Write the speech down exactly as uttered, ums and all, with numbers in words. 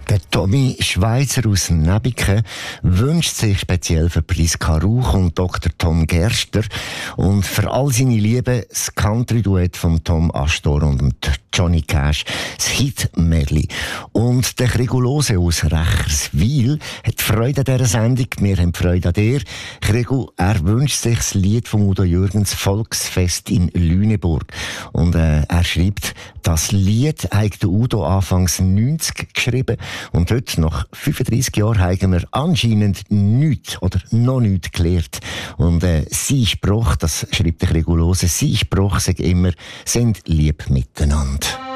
Der Tommy Schweizer aus Nebiken wünscht sich speziell für Priska Rauch und Doktor Tom Gerster und für all seine Liebe das Country-Duett von Tom Astor und Johnny Cash, das Hit-Medley. Und der Gregulose aus Recherswil hat Freude an dieser Sendung. Wir haben Freude an dir. Gregu, er wünscht sich das Lied von Udo Jürgens «Volksfest in Lüneburg». Und äh, er schreibt, das Lied hat Udo anfangs neunzig geschrieben. Und heute, nach fünfunddreissig Jahren, haben wir anscheinend nichts oder noch nichts gelernt. Und äh, sein Spruch, das schreibt der Gregulose, sein Spruch sagt immer, sind lieb miteinander.